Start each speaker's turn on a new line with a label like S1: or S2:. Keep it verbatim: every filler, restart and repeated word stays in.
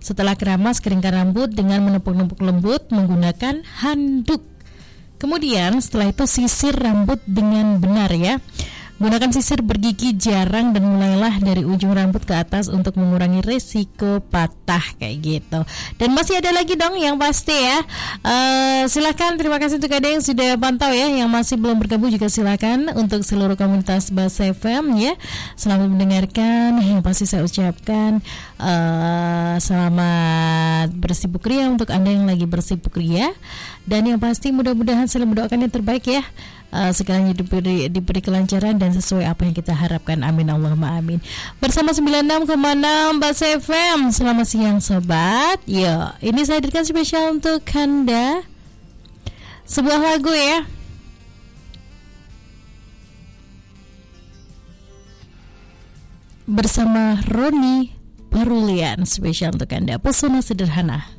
S1: Setelah keramas, keringkan rambut dengan menepuk-nepuk lembut menggunakan handuk. Kemudian setelah itu sisir rambut dengan benar ya. Gunakan sisir bergigi jarang dan mulailah dari ujung rambut ke atas untuk mengurangi resiko patah kayak gitu. Dan masih ada lagi dong yang pasti ya. Uh, silakan, terima kasih untuk ada yang sudah pantau ya. Yang masih belum bergabung juga silakan. Untuk seluruh komunitas Bas F M ya, selamat mendengarkan. Yang pasti saya ucapkan uh, selamat bersibuk ria untuk Anda yang lagi bersibuk ria. Dan yang pasti mudah-mudahan saya mendoakan yang terbaik ya. Uh, segalanya diberi, diberi kelancaran dan sesuai apa yang kita harapkan. Amin Allahumma amin. Bersama sembilan puluh enam koma enam Bas F M. Selamat siang sobat. Yo, ini saya hadirkan spesial untuk Anda sebuah lagu ya. Bersama Roni Parulian, spesial untuk Anda, Pesona Sederhana.